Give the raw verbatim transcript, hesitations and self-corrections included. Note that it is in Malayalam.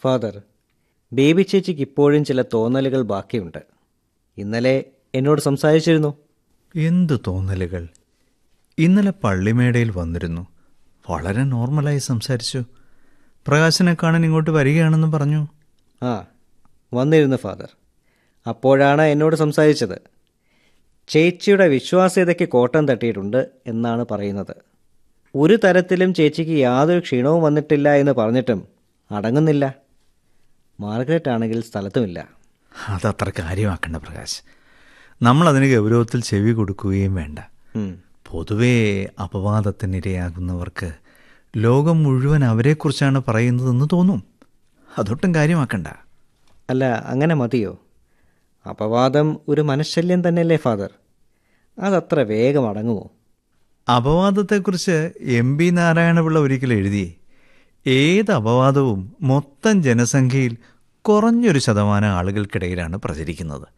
ഫാദർ, ബേബി ചേച്ചിക്ക് ഇപ്പോഴും ചില തോന്നലുകൾ ബാക്കിയുണ്ട്. ഇന്നലെ എന്നോട് സംസാരിച്ചിരുന്നു. എന്ത് തോന്നലുകൾ? ഇന്നലെ പള്ളിമേടയിൽ വന്നിരുന്നു. വളരെ നോർമലായി സംസാരിച്ചു. പ്രകാശനെ കാണാൻ ഇങ്ങോട്ട് വരികയാണെന്ന് പറഞ്ഞു. ആ, വന്നിരുന്നു ഫാദർ. അപ്പോഴാണ് എന്നോട് സംസാരിച്ചത്. ചേച്ചിയുടെ വിശ്വാസ്യതയ്ക്ക് കോട്ടം തട്ടിയിട്ടുണ്ട് എന്നാണ് പറയുന്നത്. ഒരു തരത്തിലും ചേച്ചിക്ക് യാതൊരു ക്ഷീണവും വന്നിട്ടില്ല എന്ന് പറഞ്ഞിട്ടും അടങ്ങുന്നില്ല. മാർഗരറ്റ് ആണെങ്കിൽ സ്ഥലത്തുമില്ല. അതത്ര കാര്യമാക്കണ്ട പ്രകാശ്. നമ്മളതിന് ഗൗരവത്തിൽ ചെവി കൊടുക്കുകയും വേണ്ട. പൊതുവേ അപവാദത്തിനിരയാകുന്നവർക്ക് ലോകം മുഴുവൻ അവരെക്കുറിച്ചാണ് പറയുന്നതെന്ന് തോന്നും. അതൊട്ടും കാര്യമാക്കണ്ട. അല്ല, അങ്ങനെ മതിയോ? അപവാദം ഒരു മനഃശല്യം തന്നെയല്ലേ ഫാദർ? അതത്ര വേഗം അടങ്ങുമോ? അപവാദത്തെക്കുറിച്ച് എം പി നാരായണപിള്ള ഒരിക്കൽ എഴുതി, ഏത് അപവാദവും മൊത്തം ജനസംഖ്യയിൽ കുറഞ്ഞൊരു ശതമാനം ആളുകൾക്കിടയിലാണ് പ്രചരിക്കുന്നത്.